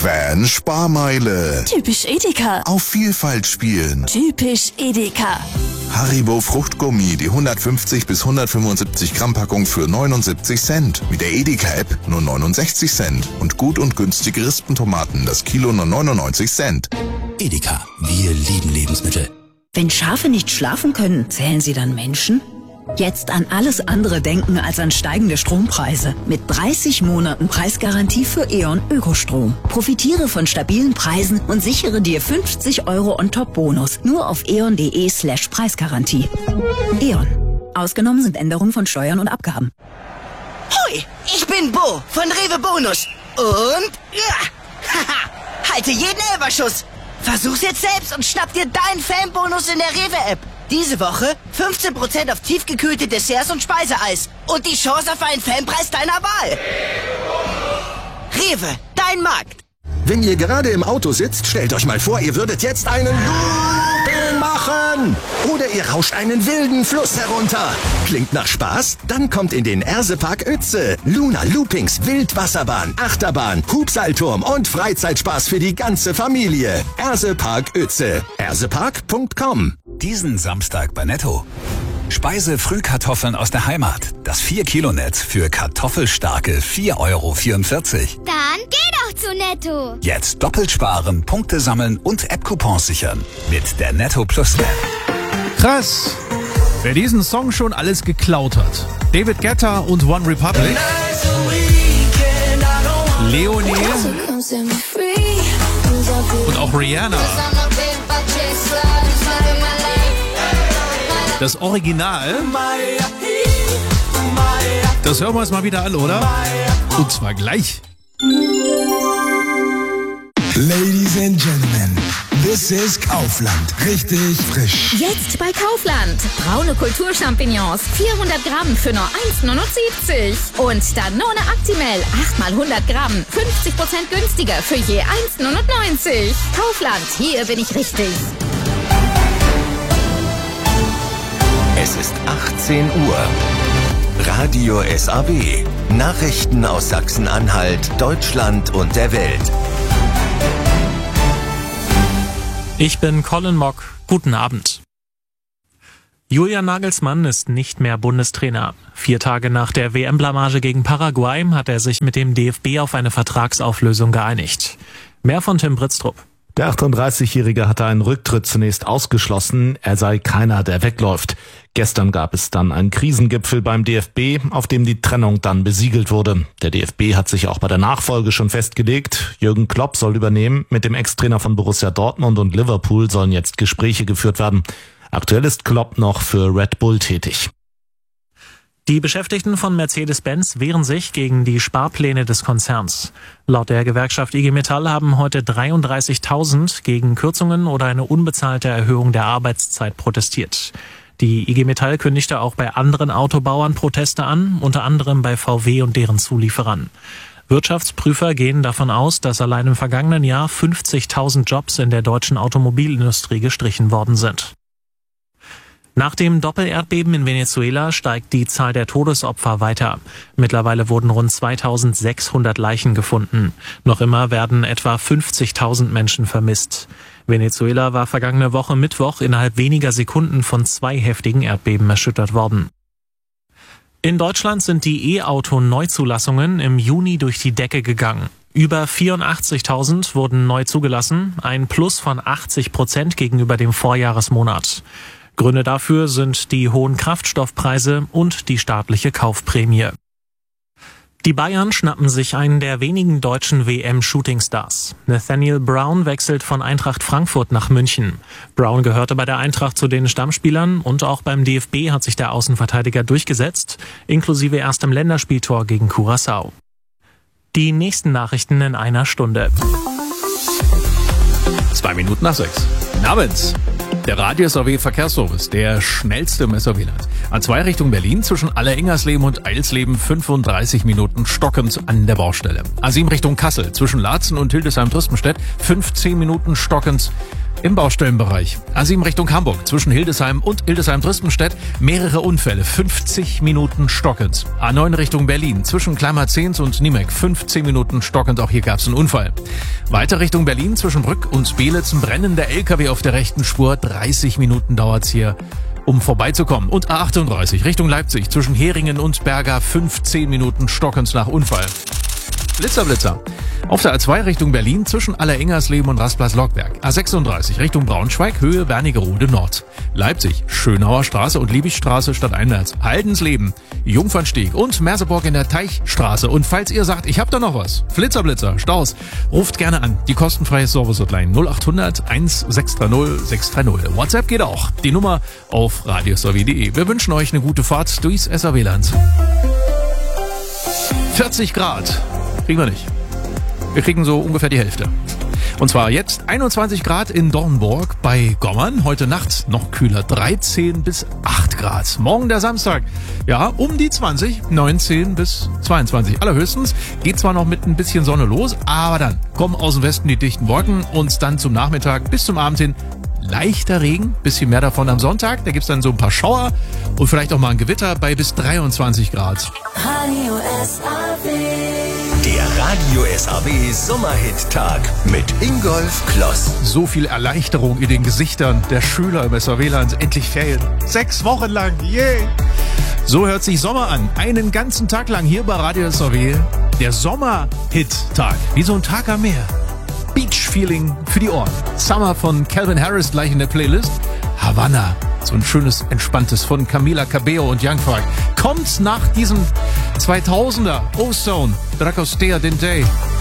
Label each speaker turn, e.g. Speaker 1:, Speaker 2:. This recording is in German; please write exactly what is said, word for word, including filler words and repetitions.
Speaker 1: Fan Sparmeile.
Speaker 2: Typisch Edeka.
Speaker 1: Auf Vielfalt spielen.
Speaker 2: Typisch Edeka.
Speaker 1: Haribo Fruchtgummi, die hundertfünfzig bis hundertfünfundsiebzig Gramm Packung für neunundsiebzig Cent. Mit der Edeka-App nur neunundsechzig Cent. Und gut und günstige Rispentomaten, das Kilo nur neunundneunzig Cent.
Speaker 3: Edeka, wir lieben Lebensmittel.
Speaker 4: Wenn Schafe nicht schlafen können, zählen sie dann Menschen? Jetzt an alles andere denken als an steigende Strompreise. Mit dreißig Monaten Preisgarantie für E.ON Ökostrom. Profitiere von stabilen Preisen und sichere dir fünfzig Euro on top Bonus. Nur auf eon.de slash Preisgarantie. E.ON. Ausgenommen sind Änderungen von Steuern und Abgaben.
Speaker 5: Hoi, ich bin Bo von Rewe Bonus. Und ja, haha, halte jeden Elberschuss. Versuch's jetzt selbst und schnapp dir deinen Fanbonus in der Rewe-App. Diese Woche fünfzehn Prozent auf tiefgekühlte Desserts und Speiseeis. Und die Chance auf einen Fanpreis deiner Wahl. Rewe, dein Markt.
Speaker 6: Wenn ihr gerade im Auto sitzt, stellt euch mal vor, ihr würdet jetzt einen Looping machen. Oder ihr rauscht einen wilden Fluss herunter. Klingt nach Spaß? Dann kommt in den Ersepark Uetze. Luna Loopings, Wildwasserbahn, Achterbahn, Hubseilturm und Freizeitspaß für die ganze Familie. Ersepark Uetze. ersepark punkt com.
Speaker 3: Diesen Samstag bei Netto. Speise-Frühkartoffeln aus der Heimat. Das vier Kilo Netz für kartoffelstarke vier Euro vierundvierzig.
Speaker 7: Dann geh doch zu Netto.
Speaker 3: Jetzt doppelt sparen, Punkte sammeln und App-Coupons sichern. Mit der Netto Plus App.
Speaker 8: Krass, wer diesen Song schon alles geklaut hat. David Guetta und One Republic. Leonie. Und auch Rihanna. Das Original, das hören wir uns mal wieder an, oder? Und zwar gleich.
Speaker 9: Ladies and Gentlemen, this is Kaufland. Richtig frisch.
Speaker 10: Jetzt bei Kaufland. Braune Kulturchampignons, vierhundert Gramm für nur eins neunundsiebzig. Und Danone Actimel, acht mal hundert Gramm, fünfzig Prozent günstiger für je eins neunundneunzig. Kaufland, hier bin ich richtig.
Speaker 11: Es ist achtzehn Uhr. Radio S A B. Nachrichten aus Sachsen-Anhalt, Deutschland und der Welt.
Speaker 12: Ich bin Colin Mock. Guten Abend. Julian Nagelsmann ist nicht mehr Bundestrainer. Vier Tage nach der W M-Blamage gegen Paraguay hat er sich mit dem D F B auf eine Vertragsauflösung geeinigt. Mehr von Tim Britztrup.
Speaker 13: Der achtunddreißigjährige hatte einen Rücktritt zunächst ausgeschlossen, er sei keiner, der wegläuft. Gestern gab es dann einen Krisengipfel beim D F B, auf dem die Trennung dann besiegelt wurde. Der D F B hat sich auch bei der Nachfolge schon festgelegt. Jürgen Klopp soll übernehmen, mit dem Ex-Trainer von Borussia Dortmund und Liverpool sollen jetzt Gespräche geführt werden. Aktuell ist Klopp noch für Red Bull tätig.
Speaker 12: Die Beschäftigten von Mercedes-Benz wehren sich gegen die Sparpläne des Konzerns. Laut der Gewerkschaft I G Metall haben heute dreiunddreißigtausend gegen Kürzungen oder eine unbezahlte Erhöhung der Arbeitszeit protestiert. Die I G Metall kündigte auch bei anderen Autobauern Proteste an, unter anderem bei V W und deren Zulieferern. Wirtschaftsprüfer gehen davon aus, dass allein im vergangenen Jahr fünfzigtausend Jobs in der deutschen Automobilindustrie gestrichen worden sind. Nach dem Doppelerdbeben in Venezuela steigt die Zahl der Todesopfer weiter. Mittlerweile wurden rund zweitausendsechshundert Leichen gefunden. Noch immer werden etwa fünfzigtausend Menschen vermisst. Venezuela war vergangene Woche Mittwoch innerhalb weniger Sekunden von zwei heftigen Erdbeben erschüttert worden. In Deutschland sind die E-Auto-Neuzulassungen im Juni durch die Decke gegangen. Über vierundachtzigtausend wurden neu zugelassen, ein Plus von achtzig Prozent gegenüber dem Vorjahresmonat. Gründe dafür sind die hohen Kraftstoffpreise und die staatliche Kaufprämie. Die Bayern schnappen sich einen der wenigen deutschen W M-Shootingstars. Nathaniel Brown wechselt von Eintracht Frankfurt nach München. Brown gehörte bei der Eintracht zu den Stammspielern und auch beim D F B hat sich der Außenverteidiger durchgesetzt, inklusive erstem Länderspieltor gegen Curaçao. Die nächsten Nachrichten in einer Stunde.
Speaker 8: Zwei Minuten nach sechs. Guten Abend. Der Radio-S A W Verkehrsservice, der schnellste im S A W-Land. An zwei Richtung Berlin zwischen Allerengersleben und Eilsleben fünfunddreißig Minuten stockend an der Baustelle. A sieben Richtung Kassel zwischen Laatzen und Hildesheim-Tristenstedt fünfzehn Minuten stockend im Baustellenbereich. A sieben Richtung Hamburg zwischen Hildesheim und Hildesheim-Tristenstedt mehrere Unfälle, fünfzig Minuten stockend. A neun Richtung Berlin zwischen Kleinmarzehns und Niemek fünfzehn Minuten stockend, auch hier gab es einen Unfall. Weiter Richtung Berlin zwischen Brück und Belitz ein brennender L K W auf der rechten Spur. dreißig Minuten dauert's hier, um vorbeizukommen. Und A achtunddreißig Richtung Leipzig zwischen Heringen und Berga fünfzehn Minuten stockend nach Unfall. Blitzer, Blitzer. Auf der A zwei Richtung Berlin zwischen Allerengersleben und Rastplatz-Lockberg. A sechsunddreißig Richtung Braunschweig, Höhe Wernigerode Nord. Leipzig, Schönauer Straße und Liebigstraße stadteinwärts. Haldensleben, Jungfernsteg und Merseburg in der Teichstraße. Und falls ihr sagt, ich hab da noch was, Flitzer, Blitzer, Staus, ruft gerne an. Die kostenfreie Service-Hotline null acht hundert eins sechs drei null sechs drei null. WhatsApp geht auch. Die Nummer auf radios punkt de. Wir wünschen euch eine gute Fahrt durchs S A W-Land. vierzig Grad. Kriegen wir nicht. Wir kriegen so ungefähr die Hälfte. Und zwar jetzt einundzwanzig Grad in Dornburg bei Gommern. Heute Nacht noch kühler, dreizehn bis acht Grad. Morgen der Samstag, ja, um die zwanzig, neunzehn bis zweiundzwanzig. Allerhöchstens geht zwar noch mit ein bisschen Sonne los, aber dann kommen aus dem Westen die dichten Wolken und dann zum Nachmittag bis zum Abend hin leichter Regen, bisschen mehr davon am Sonntag. Da gibt's dann so ein paar Schauer und vielleicht auch mal ein Gewitter bei bis dreiundzwanzig Grad.
Speaker 11: Radio S A W. Der Radio S A W Sommerhit-Tag mit Ingolf Kloss.
Speaker 8: So viel Erleichterung in den Gesichtern der Schüler im S A W-Land. Endlich Ferien. Sechs Wochen lang. Yeah. So hört sich Sommer an. Einen ganzen Tag lang hier bei Radio S A W. Der Sommerhit-Tag. Wie so ein Tag am Meer. Beach-Feeling für die Ohren. Summer von Calvin Harris gleich in der Playlist. Havana, so ein schönes, entspanntes von Camila Cabello und Young Thug. Kommt nach diesem zweitausender Ozone, Dragostea Dente.